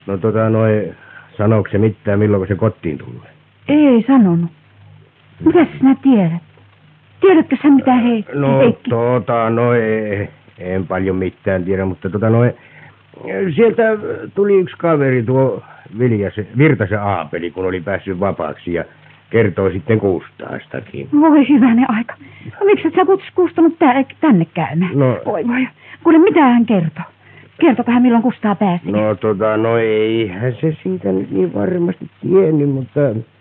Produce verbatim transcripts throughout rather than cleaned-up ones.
No tota noin, sanoiko se mitään, milloin se kotiin tulee? Ei sanonut. Mitäs sinä tiedät? Tiedätkö sä mitä hei, No Heikki? tota noin, en paljon mitään tiedä, mutta tota noin, sieltä tuli yksi kaveri tuo Viljasen, Virtasen Aapeli, kun oli päässyt vapaaksi ja kertoi sitten Kustaastakin. Voi hyvänen aika. No, miksi et sä kutsus Kustanut tä- tänne käymään? No. Voi voi. Kuule, mitä hän kertoo? Kertokohan milloin Kustaa pääsee? No tota, no eihän se siitä nyt niin varmasti tiennyt, mutta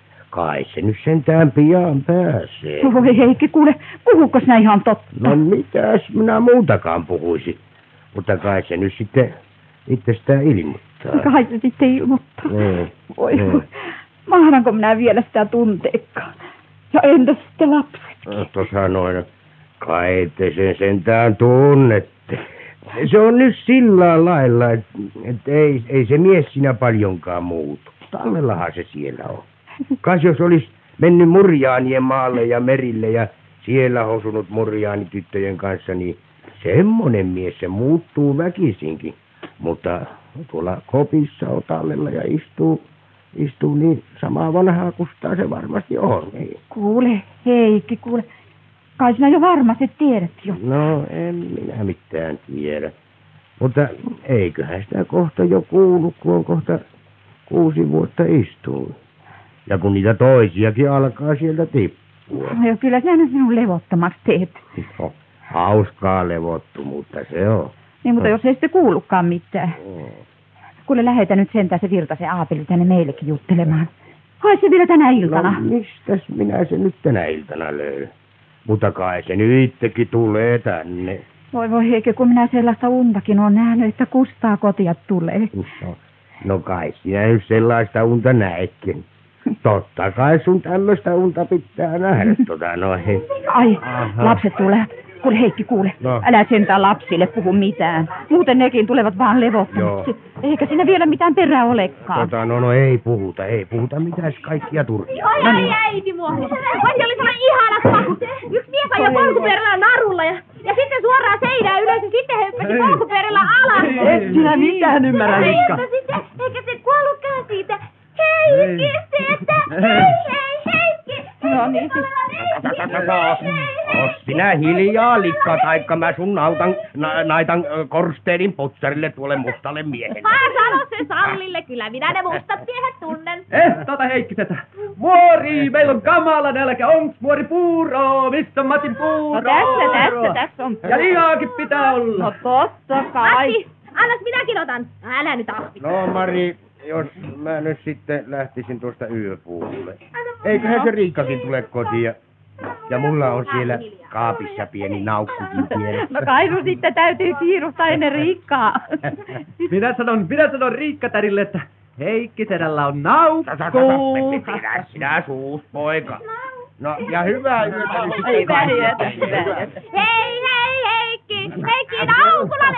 kai se nyt sentään pian pääsee. Voi Heikki, kuule, puhuuko sinä ihan totta? No mitäs minä muutakaan puhuisin, mutta kai se nyt sitten itsestään ilmoittaa. Kai se sitten ilmoittaa. Niin, Voi niin. voi. Mahdanko minä vielä sitä tunteekkaan? Ja entäs sitten lapset? No tuossa noin, kai te sen sentään tunnette. Se on nyt sillä lailla, että et ei, ei se mies siinä paljonkaan muutu. Tallellahan se siellä on. Kas jos olisi mennyt Murjaanien maalle ja merille ja siellä osunut murjaanityttöjen kanssa, niin semmoinen mies se muuttuu väkisinkin. Mutta tuolla kopissa on tallella ja istuu, istuu niin samaa vanhaa kustaa se varmasti on. Niin. Kuule, Heikki, kuule. Kai sinä jo varmasti tiedät jo. No, en minä mitään tiedä. Mutta eiköhän sitä kohta jo kuulu, kun on kohta kuusi vuotta istunut. Ja kun niitä toisiakin alkaa sieltä tippua. No kyllä sinä nyt minun levottomaksi teet. No, hauskaa levottomuutta se on. Niin, mutta jos ei sitten kuulukaan mitään. Mm. Kuule, lähetä nyt sentään se Virtasen Aapeli tänne meillekin juttelemaan. Hai se vielä tänä iltana. No mistäs minä se nyt tänä iltana löydän? Mutta kai se nyt itsekin tulee tänne. Voi voi Heikki, kun minä sellaista untakin olen nähnyt, että Kustaa kotia tulee. No, no kai sinä nyt sellaista unta näetkin. Totta kai sun tämmöistä unta pitää nähdä, tota noin. Ai, Aha. lapset tulee. Kuule Heikki, kuule. No. Älä sentään lapsille puhu mitään. Muuten nekin tulevat vaan levottomiksi. Eikä siinä vielä mitään perää olekaan. Tota, no, no ei puhuta, ei puhuta mitään kaikkia turhia. Oi, No ai niin. äiti mua. Ai se oli sellainen ihana pahu. Yksi mies ajoi polkupyörällä narulla ja, ja sitten suoraan seinään ylös ja sitten hyppäsi polkupyörällä alas. Et sinä mitään ymmärrä, Riikka. Mutta sitten, eikä se kuollutkaan siitä. Heikki, että hei, hei, Heikki. No niin, siis. Oot sinä hiljaa, likka, taikka mä sun nautan, na, naitan ö, korsteenin potsarille tuolle mustalle miehelle. Mä sano se Sallille, kyllä minä ne mustat miehet tunnen. Eh, tota Heikkisetä. Muori, meillä on kamala nälkä. Onks muori puuro? Missä on Matin puuro? No tässä, tässä, tässä on. Ja lihaakin pitää olla. No totta kai. Matti, annas minäkin otan. Älä nyt ahvi. No Mari, jos mä nyt sitten lähtisin tuosta yöpuulle. Eiköhän se Riikkakin tule kotiin ja, ja mulla on siellä kaapissa pieni naukkukin pienessä. No kai sun sitten täytyy kiiruhtaa ennen Riikkaa. Minä sanon, minä sanon Riikka-tärille, että Heikkisedällä on naukku. Pidä sinä suus, poika. No ja hyvää yötä nyt sitten. Hyvää yötä, hyvää yötä. Hei, hei, Heikki. Heikki, naukula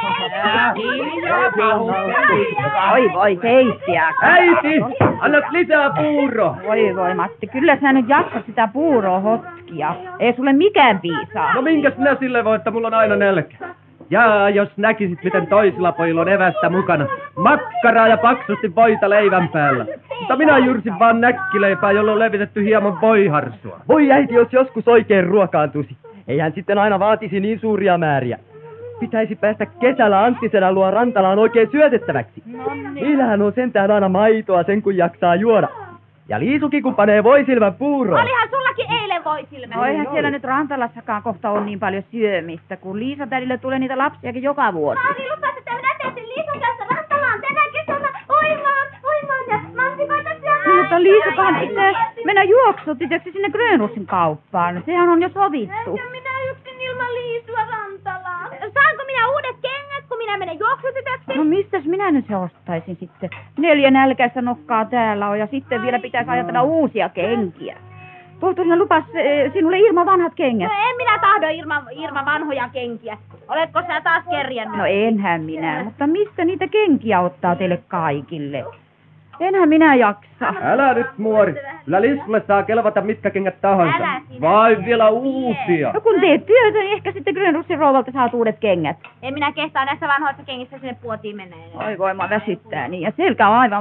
Oi voi heistiä. Äiti, annat lisää puuro. Voi voi Matti, kyllä sä nyt jaksat sitä puuroa hotkia. Ei sulle mikään piisaa. No minkäs minä sille voi, että mulla on aina nälkä? Ja jos näkisit, miten toisilla pojilla on evästä mukana. Makkaraa ja paksusti voita leivän päällä. Mutta minä jyrsin vaan näkkileipää, jolla on levitetty hieman voiharsua. Voi äiti, jos joskus oikein ruokaantuisi. Eihän sitten aina vaatisi niin suuria määriä. Pitäisi päästä kesällä Anttisedän luo Rantalaan oikein syötettäväksi. Niillähän on sentään aina maitoa sen kun jaksaa juoda. Ja Liisukin kun panee voisilmän puuroon. Olihan sullakin eilen voisilmä. No eihän siellä nyt Rantalassakaan kohta on niin paljon syömistä, kun Liisa-tädille tulee niitä lapsiakin joka vuosi. Mami lupasi, että minä teetin Liisan kanssa Rantalaan tänä kesänä uimaan, uimaan ja mansikoita syömään. Mutta Liisakaan pitää mennä juoksutiseksi sinne Grönhusin kauppaan. Sehän on jo sovittu. Enkä minä yksin ilman Liisua Rantalaan. Saanko minä uudet kengät, kun minä menen juoksutytöksi? No mistäs minä nyt se ostaisin sitten? Neljä nälkäistä nokkaa täällä on ja sitten vielä pitäisi ajatella uusia kenkiä. Tohtorina lupas eh, sinulle Irma vanhat kengät. No en minä tahdo Irma, Irma vanhoja kenkiä. Oletko sä taas kerjännyt? No enhän minä, mutta mistä niitä kenkiä ottaa teille kaikille? Enhän minä jaksa. Älä nyt muori. Kyllä Lissulle saa kelvata mitkä kengät tahansa. Älä sinä. Vai vielä uusia. No kun teet työtä, niin ehkä sitten Grönrussin rouvalta saat uudet kengät. En minä kehtaa näissä vanhoissa kengissä sinne puotiin mennä enää. Oi voima väsyttää niin, ja selkä on aivan